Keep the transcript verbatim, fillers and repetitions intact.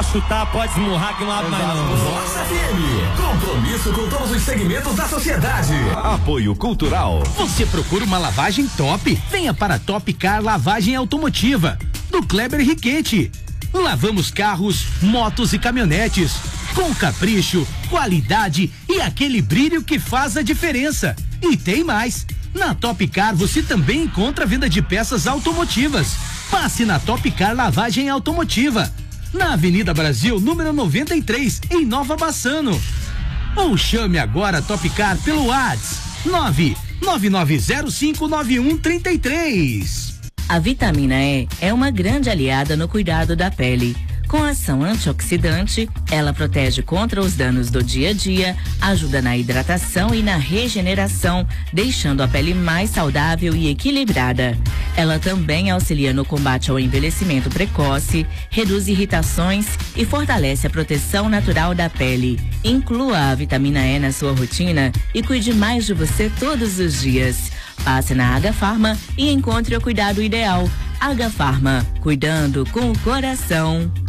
Pode chutar, pode esmurrar que não abre mais não. Vox F M, compromisso com todos os segmentos da sociedade. Apoio Cultural. Você procura uma lavagem top? Venha para Top Car Lavagem Automotiva, do Kleber Riquete. Lavamos carros, motos e caminhonetes com capricho, qualidade e aquele brilho que faz a diferença. E tem mais. Na Top Car você também encontra venda de peças automotivas. Passe na Top Car Lavagem Automotiva, na Avenida Brasil, número noventa e três, em Nova Bassano. Ou chame agora a Top Car pelo WhatsApp nove nove nove zero cinco nove um três três. A vitamina E é uma grande aliada no cuidado da pele. Com ação antioxidante, ela protege contra os danos do dia a dia, ajuda na hidratação e na regeneração, deixando a pele mais saudável e equilibrada. Ela também auxilia no combate ao envelhecimento precoce, reduz irritações e fortalece a proteção natural da pele. Inclua a vitamina E na sua rotina e cuide mais de você todos os dias. Passe na Agafarma e encontre o cuidado ideal. Agafarma, cuidando com o coração.